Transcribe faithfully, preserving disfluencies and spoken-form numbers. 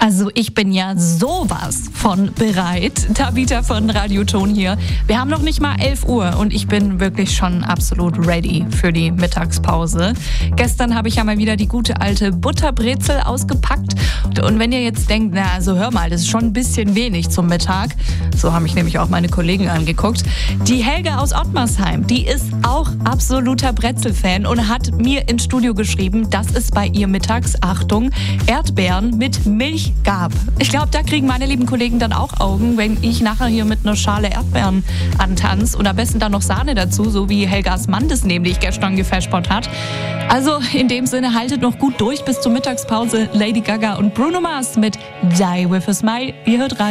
Also ich bin ja sowas von bereit. Tabita von Radio Ton hier. Wir haben noch nicht mal elf Uhr und ich bin wirklich schon absolut ready für die Mittagspause. Gestern habe ich ja mal wieder die gute alte Butterbrezel ausgepackt. Und wenn ihr jetzt denkt, na also hör mal, das ist schon ein bisschen wenig zum Mittag. So haben mich nämlich auch meine Kollegen angeguckt. Die Helga aus Ottmarsheim, die ist auch absoluter Brezel-Fan und hat mir ins Studio geschrieben, dass es bei ihr mittags, Achtung, Erdbeeren mit Milch gab. Ich glaube, da kriegen meine lieben Kollegen dann auch Augen, wenn ich nachher hier mit einer Schale Erdbeeren antanze und am besten dann noch Sahne dazu, so wie Helgas Mann das nämlich gestern gefespert hat. Also in dem Sinne, haltet noch gut durch bis zur Mittagspause. Lady Gaga und Bruno Mars mit Die With A Smile. Ihr hört rein.